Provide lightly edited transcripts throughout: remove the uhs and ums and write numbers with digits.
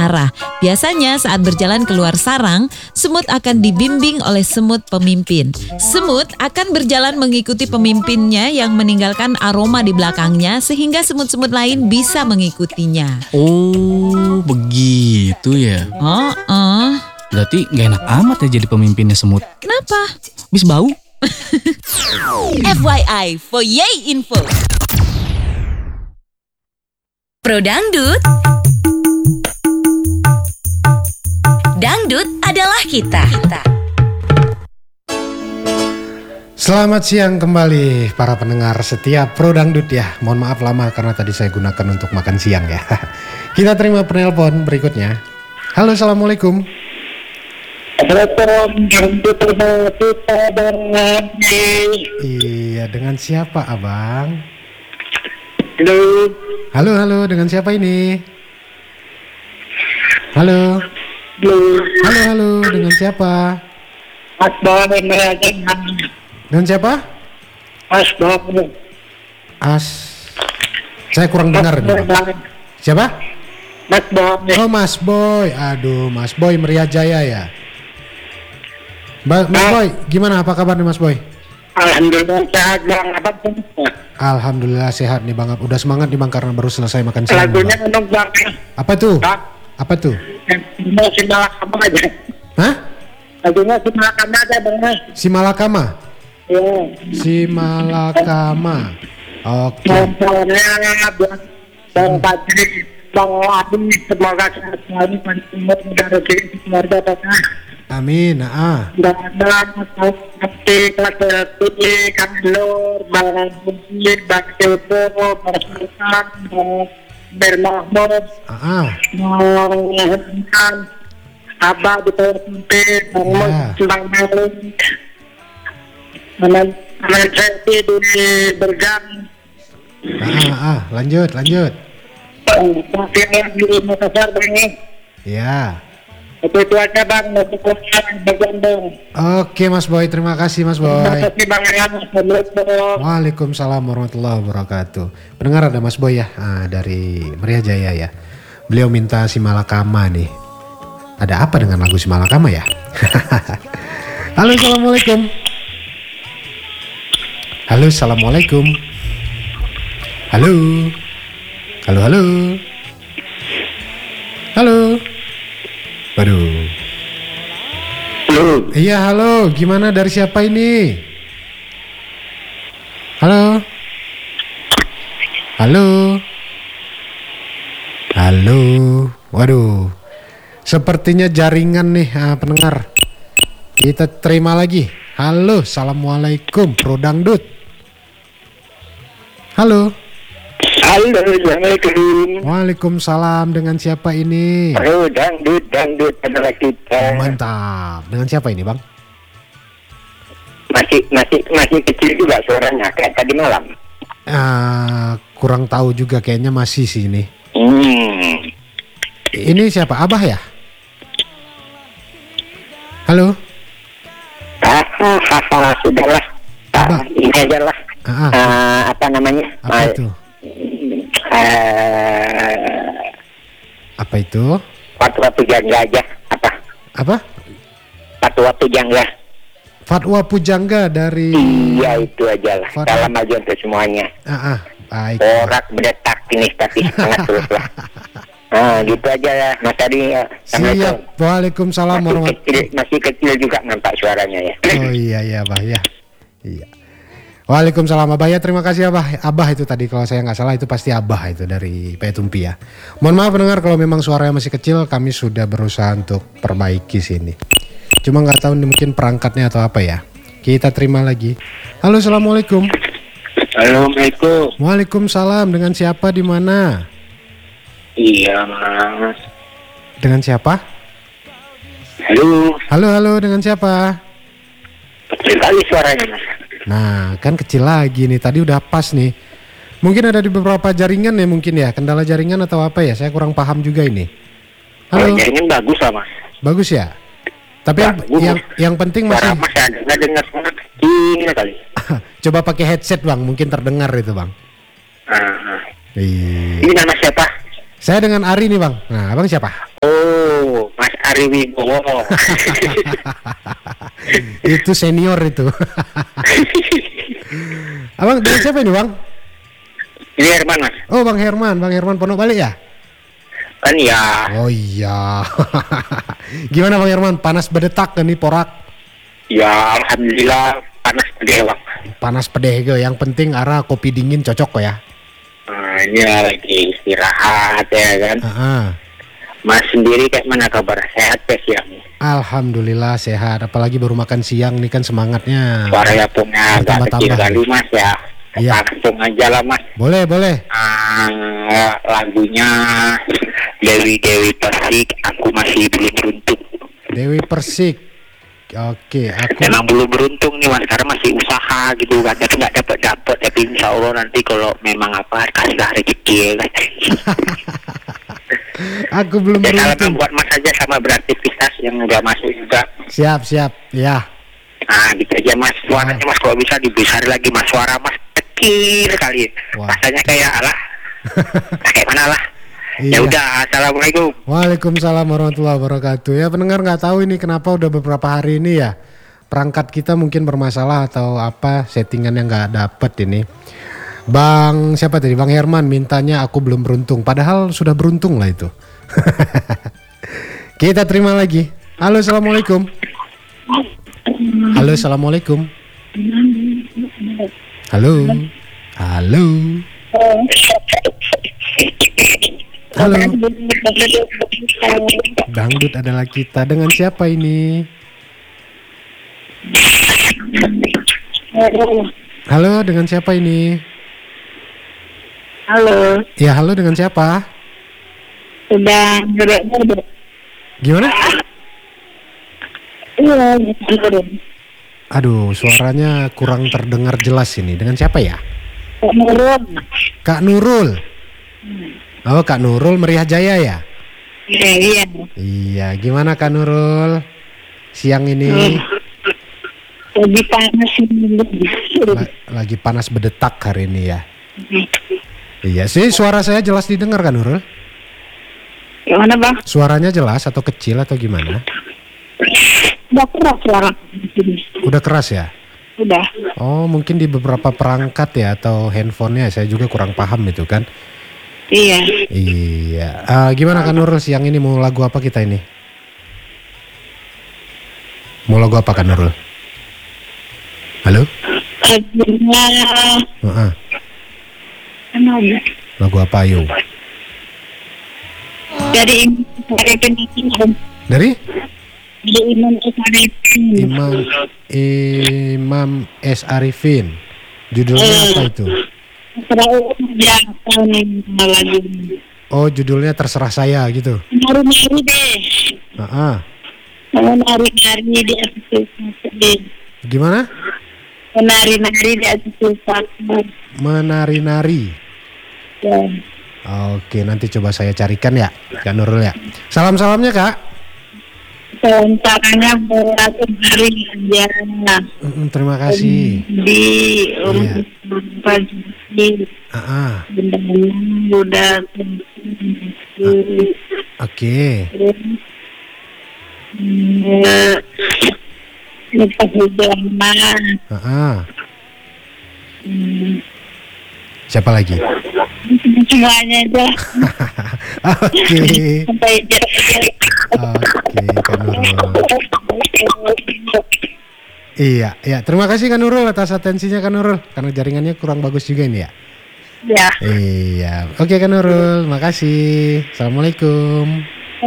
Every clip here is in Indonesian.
berbicara. Biasanya saat berjalan keluar sarang, semut akan dibimbing oleh semut pemimpin. Semut akan berjalan mengikuti pemimpinnya yang meninggalkan aroma di belakangnya sehingga semut-semut lain bisa mengikutinya. Oh, begitu ya. Berarti gak enak amat ya jadi pemimpinnya semut. Kenapa? Bis bau. FYI, for Yay Info. Pro Dangdut. Dangdut adalah kita. Selamat siang kembali para pendengar setiap Pro Dangdut ya. Mohon maaf lama karena tadi saya gunakan untuk makan siang ya. Kita terima penelpon berikutnya. Halo, assalamualaikum. Iya, dengan siapa abang? Halo, dengan siapa ini? Halo, dengan siapa? Mas Bob, Dengan siapa? Mas Bob, Saya kurang dengar nih. Siapa? Mas Bob. Oh, Mas Boy. Aduh, Mas Boy Meriah Jaya ya. Mas Boy, gimana apa kabar nih Mas Boy? Alhamdulillah sehat bang. Alhamdulillah sehat nih bang. Udah semangat nih bang karena baru selesai makan siang. Lagunya untuk bang. Apa tuh? Apa tuh? Si Malakama aja. Hah? Lagunya si Malakama aja bang. Si Malakama? Iya. Si Malakama. Oke. Soalnya buat bang Fadli, bang Adi, semoga sehat selalu dan semua mudah rezeki keluarga bang. Amin. Dan nanti kelas berarti kami lor, bang Bukti, bang Tepo, bang Sultan, bang Bermahmud, bang Abah di Pulau Sempit, bang Mus, bang Melin, bang Seti di Bergang. Lanjut. Masih di Makassar bang. Ya. Itu aja bang, bergandeng. Oke Mas Boy, terima kasih Mas Boy. Terima kasih bang. Assalamualaikum. Waalaikumsalam warahmatullahi wabarakatuh. Pendengar ada Mas Boy ya, dari Meriah Jaya ya. Beliau minta si Malakama nih. Ada apa dengan lagu si Malakama ya? Halo, assalamualaikum. Halo, assalamualaikum. Halo. Waduh. Halo. Iya, halo. Gimana, dari siapa ini? Halo. Waduh. Sepertinya jaringan nih pendengar. Kita terima lagi. Halo, assalamualaikum Pro Dangdut. Halo. Halo, assalamualaikum. Waalaikumsalam, dengan siapa ini? Halo, dangdut adalah kita. Mantap. Dengan siapa ini bang? Masih kecil juga suaranya kayak tadi malam. Kurang tahu juga, kayaknya masih sih ini. Ini siapa? Abah ya? Halo. Sudahlah. Ini aja lah. Apa namanya? Apa itu? Apa itu? Fatwa pujangga aja. Apa? Fatwa pujangga. Fatwa pujangga dari. Iya, itu aja lah. Salam aja untuk semuanya. Baik. Orak berdetak ini tapi sangat terus lah. Gitu aja ya Mas Adi. Siap. Waalaikumsalam warahmatullahi. Masih kecil juga nampak suaranya ya. Oh iya Abah ya. Iya. Waalaikumsalam Abah ya, terima kasih Abah. Abah itu tadi kalau saya nggak salah itu pasti Abah itu dari Petumpi ya. Mohon maaf pendengar kalau memang suaranya masih kecil, kami sudah berusaha untuk perbaiki sini. Cuma nggak tahu mungkin perangkatnya atau apa ya. Kita terima lagi. Halo, assalamualaikum. Assalamualaikum. Waalaikumsalam, dengan siapa di mana? Iya Mas. Dengan siapa? Halo, dengan siapa? Kecil kali suaranya Mas. Nah, kan kecil lagi nih. Tadi udah pas nih. Mungkin ada di beberapa jaringan ya mungkin ya. Kendala jaringan atau apa ya? Saya kurang paham juga ini. Halo. Jaringan bagus lah Mas. Bagus ya? Tapi yang penting masih. Mas ada nggak dengar sangat kecil kali. Coba pakai headset bang, mungkin terdengar itu bang. Ini nama siapa? Saya dengan Ari nih bang. Nah, abang siapa? Oh, Ari Wibowo. Itu senior itu. Abang dengan siapa ini bang? Ini Herman mas. Oh Bang Herman Pondok Balik ya? Kan ya. Oh iya. Gimana Bang Herman? Panas berdetak kan nih porak? Ya alhamdulillah panas pedih bang. Panas pedih ke. Yang penting arah kopi dingin cocok kok ya. Nah, ini lagi istirahat ya kan. Mas sendiri kayak mana kabar? Sehat ya siang? Alhamdulillah sehat. Apalagi baru makan siang nih kan semangatnya. Suaranya punya agak kecil kali mas ya. Iya. Langsung aja lah mas. Boleh. Lagunya Dewi Persik, aku masih belum beruntung. Dewi Persik. Oke, aku Emang belum beruntung nih mas, karena masih usaha gitu kan, tapi nggak dapat. Tapi insya Allah nanti kalau memang kasih rezeki kan. aku belum Ya salam beruntung. buat mas aja sama beraktivitas yang udah masuk juga. Siap, ya. Nah gitu aja mas, suaranya mas kalau bisa dibesar lagi mas, suara mas kecil sekali. Wah. Rasanya kayak kayak mana lah. Ya Iya. udah, assalamualaikum. Waalaikumsalam warahmatullahi wabarakatuh. Ya pendengar nggak tahu ini kenapa udah beberapa hari ini ya perangkat kita mungkin bermasalah atau apa settingan yang nggak dapet ini. Bang siapa tadi? Bang Herman mintanya aku belum beruntung. Padahal sudah beruntung lah itu. Kita terima lagi. Halo assalamualaikum. Halo assalamualaikum. Halo. Halo. Halo. Dangdut adalah kita. Dengan siapa ini? Halo, dengan siapa ini? Halo, Ya, halo dengan siapa? udah Gimana? Iya, Aduh, suaranya kurang terdengar jelas ini. Dengan siapa ya? Kak Nurul. Oh, Kak Nurul Meriah Jaya ya? Iya. Iya, gimana Kak Nurul? Siang ini Lagi panas ini. lagi panas berdetak hari ini ya. Iya sih, suara saya jelas didengar Kak Nurul? Gimana bang? Suaranya jelas atau kecil atau gimana? Udah keras suara. Udah keras ya? Udah. Oh, mungkin di beberapa perangkat ya atau handphonenya, saya juga kurang paham itu kan. Iya. Iya. Gimana Kak Nurul siang ini mau lagu apa kita ini? Mau lagu apa Kak Nurul? Halo? Heeh. Lagu apa ayo? Dari pendidikan. Dari Imam Arifin. Imam S. Arifin. Judulnya apa itu? Lagu. Oh, judulnya Terserah Saya gitu. Nari-nari deh. Heeh. Nari-nari di atas susah. Gimana? Nari-nari di atas susah. Menari-nari. Ya. Oke, nanti coba saya carikan ya, Kak Nurul ya. Salam-salamnya Kak. Caranya buat hari aja Terima kasih. di Iya. pagi udah Oke. lupa hujan Siapa lagi? semuanya aja Oke. sampai Oke, Kak Nurul. Iya. Terima kasih Kak Nurul atas atensinya Kak Nurul. Karena jaringannya kurang bagus juga ini ya. ya. Iya. Oke Kak Nurul, makasih. Assalamualaikum.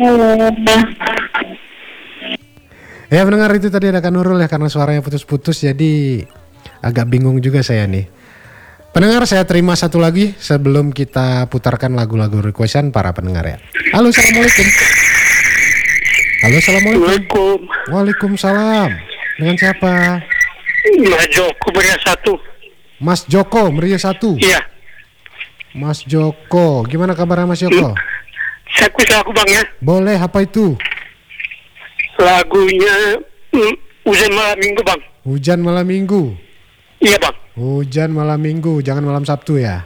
Ya pendengar itu tadi ada Kak Nurul ya, karena suaranya putus-putus jadi agak bingung juga saya nih. Pendengar, saya terima satu lagi sebelum kita putarkan lagu-lagu requestan para pendengar ya. Halo, assalamualaikum. Halo, assalamualaikum. Waalaikumsalam. Dengan siapa? Mas Joko Meriah 1. Mas Joko Meriah 1. Iya. Mas Joko, gimana kabarnya Mas Joko? Saya kuis lagu bang ya. Boleh, apa itu? Lagunya Hujan Malam Minggu bang. Hujan malam minggu. Iya bang. Hujan malam minggu, jangan malam Sabtu ya.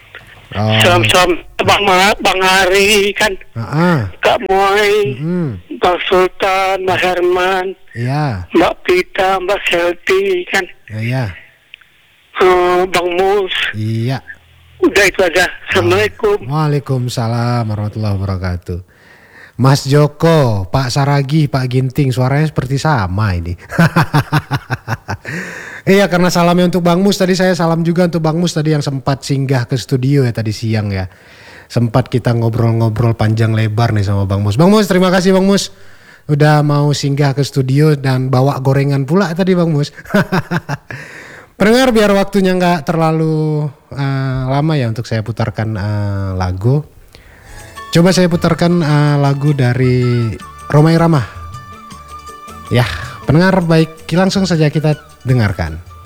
Oh. Salam-salam Bang Hari kan. Kak Moy. Bang Sultan, Mbak Herman, Iya. Mbak Pita, Mbak Selti kan, Iya. Bang Mus. Iya. Udah itu aja. Assalamualaikum. Waalaikumsalam warahmatullahi wabarakatuh. Mas Joko, Pak Saragi, Pak Ginting, suaranya seperti sama ini. Iya, karena salamnya untuk Bang Mus tadi, saya salam juga untuk Bang Mus tadi yang sempat singgah ke studio ya tadi siang ya. Sempat kita ngobrol-ngobrol panjang lebar nih sama Bang Mus. Bang Mus, terima kasih Bang Mus. Udah mau singgah ke studio dan bawa gorengan pula tadi Bang Mus. Pendengar, biar waktunya nggak terlalu lama ya untuk saya putarkan lagu. Coba saya putarkan lagu dari Rhoma Irama. Ya, pendengar baik, langsung saja kita dengarkan.